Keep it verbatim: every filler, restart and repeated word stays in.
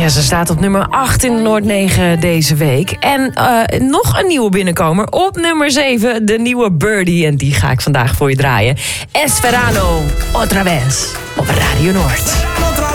Ja, ze staat op nummer acht in de Noord negen deze week. En uh, nog een nieuwe binnenkomer. Op nummer zeven, de nieuwe Birdie. En die ga ik vandaag voor je draaien. Es verano, otra vez, op Radio Noord.